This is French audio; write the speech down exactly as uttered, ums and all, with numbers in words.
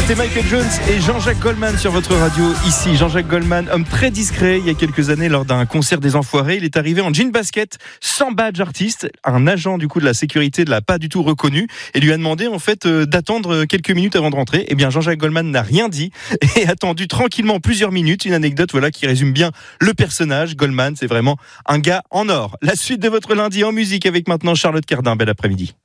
C'était Michael Jones et Jean-Jacques Goldman sur votre radio ici. Jean-Jacques Goldman, homme très discret, il y a quelques années lors d'un concert des Enfoirés, il est arrivé en jean basket, sans badge artiste. Un agent du coup de la sécurité ne l'a pas du tout reconnu et lui a demandé en fait euh, d'attendre quelques minutes avant de rentrer. Eh bien Jean-Jacques Goldman n'a rien dit et a attendu tranquillement plusieurs minutes. Une anecdote voilà qui résume bien le personnage. Goldman, c'est vraiment un gars en or. La suite de votre lundi en musique avec maintenant Charlotte Cardin. Bel après-midi.